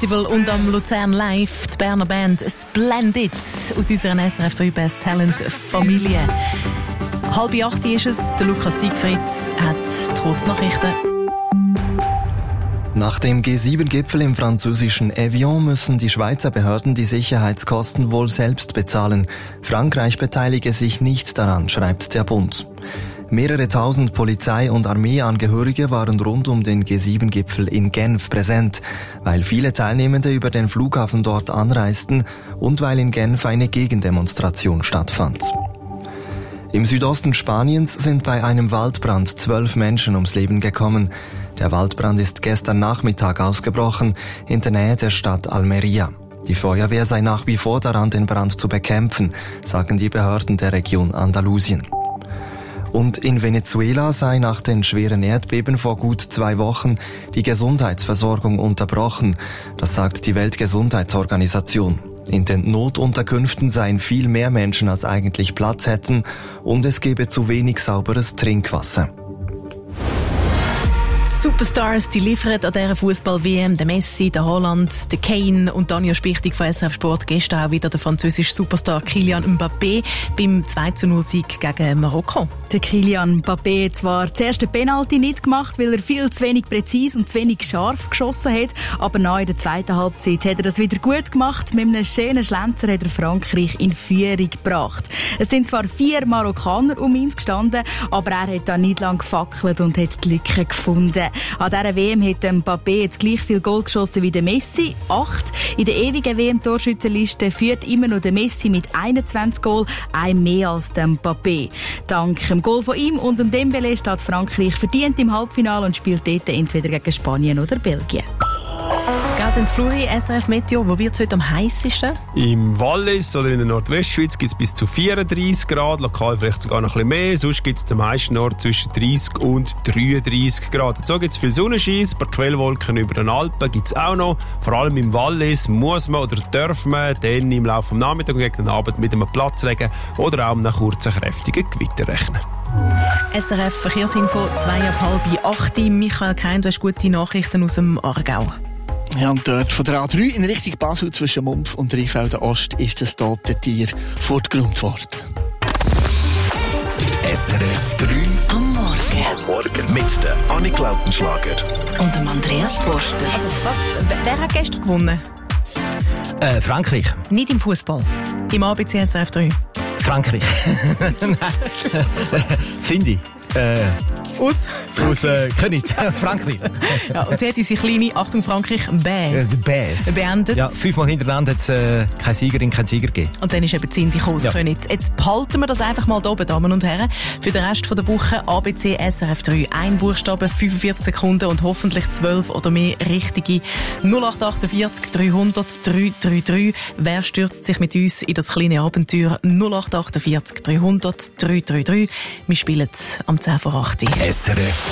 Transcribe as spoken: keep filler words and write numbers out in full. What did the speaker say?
Festival und am Luzern Live die Berner Band Splendid aus unserer S R F drei Best Talent Familie. Halb acht ist es, der Lukas Siegfried hat Trotznachrichten. Nach dem G sieben Gipfel im französischen Evian müssen die Schweizer Behörden die Sicherheitskosten wohl selbst bezahlen. Frankreich beteilige sich nicht daran, schreibt der Bund. Mehrere tausend Polizei- und Armeeangehörige waren rund um den G sieben Gipfel in Genf präsent, weil viele Teilnehmende über den Flughafen dort anreisten und weil in Genf eine Gegendemonstration stattfand. Im Südosten Spaniens sind bei einem Waldbrand zwölf Menschen ums Leben gekommen. Der Waldbrand ist gestern Nachmittag ausgebrochen, in der Nähe der Stadt Almería. Die Feuerwehr sei nach wie vor daran, den Brand zu bekämpfen, sagen die Behörden der Region Andalusien. Und in Venezuela sei nach den schweren Erdbeben vor gut zwei Wochen die Gesundheitsversorgung unterbrochen. Das sagt die Weltgesundheitsorganisation. In den Notunterkünften seien viel mehr Menschen, als eigentlich Platz hätten, und es gebe zu wenig sauberes Trinkwasser. Superstars, die liefern an dieser Fußball-W M. Der Messi, der Haaland, der Kane und Daniel Spichtig von S R F Sport. Gestern auch wieder der französische Superstar Kylian Mbappé beim zwei zu null Sieg gegen Marokko. Der Kylian Mbappé zwar das erste Penalty nicht gemacht, weil er viel zu wenig präzise und zu wenig scharf geschossen hat, aber nach in der zweiten Halbzeit hat er das wieder gut gemacht. Mit einem schönen Schlenzer hat er Frankreich in Führung gebracht. Es sind zwar vier Marokkaner um ihn gestanden, aber er hat dann nicht lange gefackelt und hat die Lücke gefunden. An dieser W M hat Mbappé jetzt gleich viel Goal geschossen wie der Messi, acht. In der ewigen W M-Torschützenliste führt immer noch der Messi mit einundzwanzig Goal, ein mehr als der Mbappé. Dank dem Goal von ihm und dem Dembélé steht Frankreich verdient im Halbfinale und spielt dort entweder gegen Spanien oder Belgien. Geht ins Fluri, S R F Meteo, wo wird es heute am heißesten? Im Wallis oder in der Nordwestschweiz gibt es bis zu vierunddreissig Grad, lokal vielleicht sogar noch ein bisschen mehr. Sonst gibt es den meisten Ort zwischen dreißig und dreiunddreissig Grad. Dazu gibt es viel Sonnenschein, ein paar Quellwolken über den Alpen gibt es auch noch. Vor allem im Wallis muss man oder darf man dann im Laufe des Nachmittags und gegen den Abend mit einem Platzregen oder auch einem kurzen, kräftigen Gewitter rechnen. S R F Verkehrsinfo, zwei ab halb acht. Michael Kein, du hast gute Nachrichten aus dem Aargau. Ja, und dort von der A drei in Richtung Basel zwischen Mumpf und Rheinfelden Ost ist das tote Tier fortgeräumt worden. S R F drei am Morgen. Am Morgen mit der Annik Lautenschlager Und dem Andreas Forster. Also, was, wer hat gestern gewonnen? Äh, Frankreich. Nicht im Fußball. Im A B C S R F drei. Frankreich. Nein. Cindy. Äh, aus? Aus äh, Königs, aus Frankreich. Ja, und sie hat unsere kleine, Achtung Frankreich, Bass, äh, Bass. beendet. Ja, fünfmal hintereinander hat es äh, keine Siegerin, keinen Sieger gegeben. Und dann ist eben Cindy aus ja. Königs. Jetzt behalten wir das einfach mal da oben, Damen und Herren. Für den Rest der Woche A B C S R F drei. Ein Buchstabe, fünfundvierzig Sekunden und hoffentlich zwölf oder mehr richtige. null acht achtundvierzig dreihundert dreihundertdreiunddreißig. Wer stürzt sich mit uns in das kleine Abenteuer? null acht achtundvierzig dreihundert dreihundertdreiunddreißig. Wir spielen am zehn vor acht. S R F